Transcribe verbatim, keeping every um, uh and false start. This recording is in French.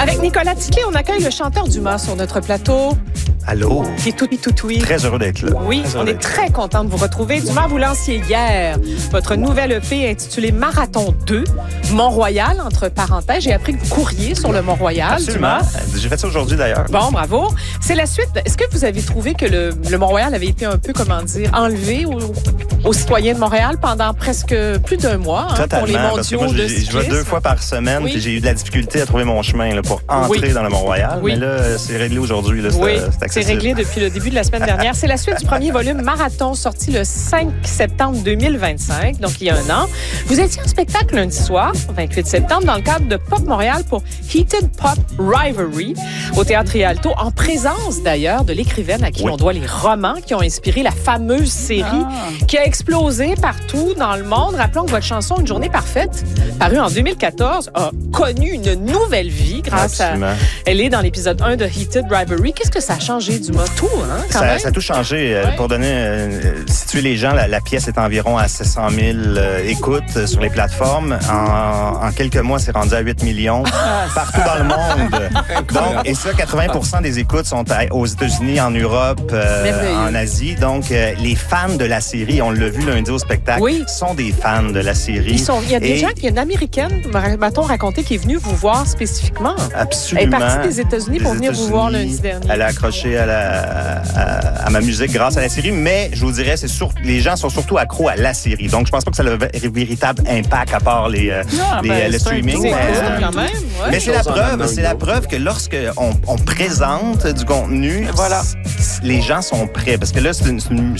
Avec Nicolas Tiquet, on accueille le chanteur Dumas sur notre plateau. Allô? Qui est tout, tout, tout, oui. Très heureux d'être là. Oui, très on est très content de vous retrouver. Dumas, vous lanciez hier votre nouvelle E P intitulée Marathon deux, Mont-Royal, entre parenthèses. J'ai appris que vous courriez sur le Mont-Royal, Absolument. Dumas. J'ai fait ça aujourd'hui, d'ailleurs. Bon, bravo. C'est la suite. Est-ce que vous avez trouvé que le, le Mont-Royal avait été un peu, comment dire, enlevé aux, aux citoyens de Montréal pendant presque plus d'un mois, hein, Totalement, pour les parce que mondiaux moi, de je vais deux fois par semaine, Oui. puis j'ai eu de la difficulté à trouver mon chemin là, pour entrer Oui. dans le Mont-Royal. Oui. Mais là, c'est réglé aujourd'hui. Là, c'est, Oui, c'est c'est accessible. réglé depuis le début de la semaine dernière. C'est la suite du premier volume Marathon, sorti le cinq septembre deux mille vingt-cinq, donc il y a un an. Vous étiez en spectacle lundi soir, vingt-huit septembre, dans le cadre de Pop Montréal pour Heated Pop Rivalry, au Théâtre Rialto, en présence d'ailleurs de l'écrivaine à qui Oui. on doit les romans qui ont inspiré la fameuse série Ah. qui a explosé partout dans le monde. Rappelons que votre chanson Une journée parfaite, parue en deux mille quatorze, a connu une nouvelle vie grâce à... Absolument. Elle est dans l'épisode un de Heated Rivalry. Qu'est-ce que ça a changé, Dumas? Tout, hein, quand Ça, même? ça a tout changé. Euh, Ouais. Pour donner, euh, situer les gens, la, la pièce est environ à sept cent mille euh, écoutes euh, sur les plateformes. En, en quelques mois, c'est rendu à huit millions partout dans le monde. Donc, et ça, quatre-vingts pour cent des écoutes sont à- aux États-Unis, en Europe, euh, Merveilleux. en Asie. Donc, euh, les fans de la série, on l'a vu lundi au spectacle, Oui. sont des fans de la série. Ils sont, il y a des Et gens, il y a une Américaine, m'a-t-on raconté, qui est venue vous voir spécifiquement. Absolument. Elle est partie des États-Unis pour Des venir vous États-Unis. voir lundi dernier. Elle a accroché à, la, à, à ma musique grâce à la série, mais je vous dirais, c'est sur, les gens sont surtout accros à la série. Donc, je pense pas que ça a un véritable impact à part les, euh, Non, les, ben, euh, le c'est un streaming. coup, C'est mais, cool, euh, quand même. Ouais. mais c'est la Chose en preuve, amont, c'est la l'autre. preuve que lorsqu'on on présente du contenu, Voilà. c- les gens sont prêts. Parce que là, c'est une, c'est une